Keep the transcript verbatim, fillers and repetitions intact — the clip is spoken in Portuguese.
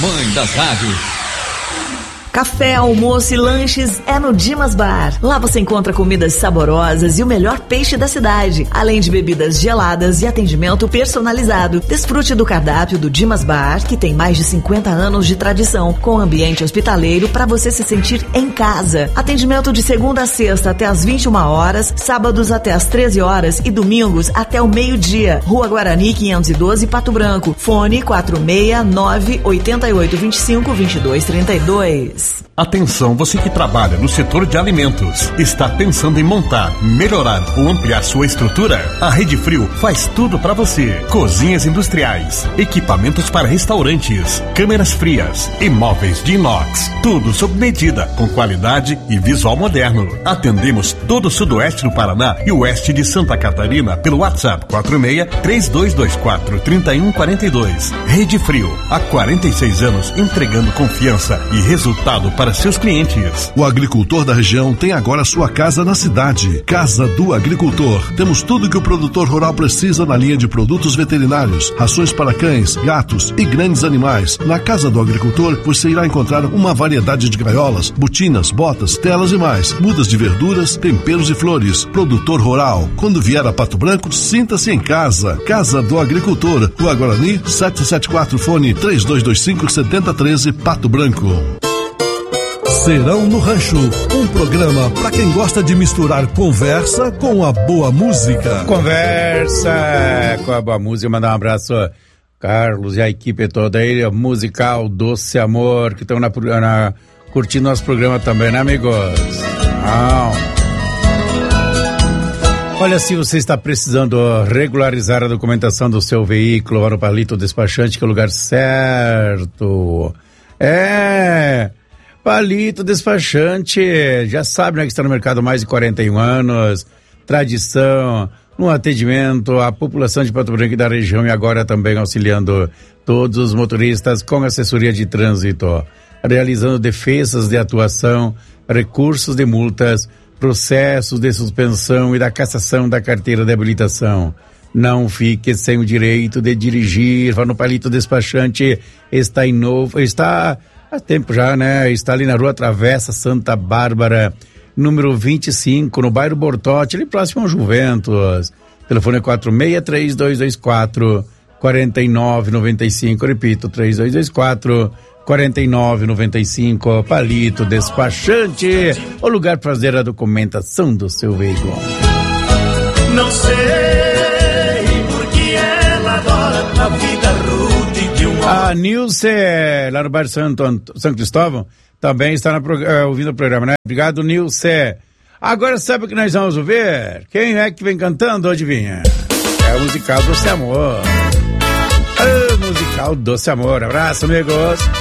mãe das rádios. Café, almoço e lanches é no Dimas Bar. Lá você encontra comidas saborosas e o melhor peixe da cidade, além de bebidas geladas e atendimento personalizado. Desfrute do cardápio do Dimas Bar, que tem mais de cinquenta anos de tradição, com ambiente hospitaleiro para você se sentir em casa. Atendimento de segunda a sexta até às vinte e uma horas, sábados até às treze horas e domingos até o meio-dia. Rua Guarani quinhentos e doze, Pato Branco. Fone quatro seis nove oito oito dois cinco dois dois três dois. Atenção, você que trabalha no setor de alimentos, está pensando em montar, melhorar ou ampliar sua estrutura? A Rede Frio faz tudo para você. Cozinhas industriais, equipamentos para restaurantes, câmeras frias, imóveis de inox, tudo sob medida, com qualidade e visual moderno. Atendemos todo o sudoeste do Paraná e oeste de Santa Catarina pelo WhatsApp quatro seis três dois dois quatro três um quatro dois. Rede Frio, há quarenta e seis anos entregando confiança e resultado para seus clientes. O agricultor da região tem agora sua casa na cidade. Casa do Agricultor. Temos tudo que o produtor rural precisa na linha de produtos veterinários, rações para cães, gatos e grandes animais. Na Casa do Agricultor você irá encontrar uma variedade de gaiolas, botinas, botas, telas e mais, mudas de verduras, temperos e flores. Produtor rural. Quando vier a Pato Branco, sinta-se em casa. Casa do Agricultor. Rua Guarani setecentos e setenta e quatro, fone três dois dois cinco sete zero um três, Pato Branco. Serão no Rancho, um programa para quem gosta de misturar conversa com a boa música. Conversa com a boa música. Mandar um abraço a Carlos e a equipe toda aí, musical Doce Amor, que estão na, na, curtindo nosso programa também, né, amigos? Não. Olha, se você está precisando regularizar a documentação do seu veículo, vá no Palito Despachante, que é o lugar certo. É... Palito Despachante, já sabe, né, que está no mercado há mais de quarenta e um anos, tradição, no atendimento à população de Pato Branco e da região, e agora também auxiliando todos os motoristas com assessoria de trânsito, realizando defesas de atuação, recursos de multas, processos de suspensão e da cassação da carteira de habilitação. Não fique sem o direito de dirigir. Vá no Palito Despachante, está em novo, está... Há tempo já, né? Está ali na rua Travessa Santa Bárbara, número vinte e cinco, no bairro Bortote, ali próximo ao Juventus. Telefone é quatro seis três dois dois quatro quatro nove nove cinco. Repito, três dois dois quatro quatro nove nove cinco. Palito Despachante, o lugar para fazer a documentação do seu veículo. Não sei porque ela adora a vida rude de um... A Nilce, lá no bairro Santo, São Cristóvão, também está na, uh, ouvindo o programa, né? Obrigado, Nilce. Agora sabe o que nós vamos ouvir? Quem é que vem cantando? Adivinha? É o musical Doce Amor. É o musical Doce Amor. Abraço, amigos.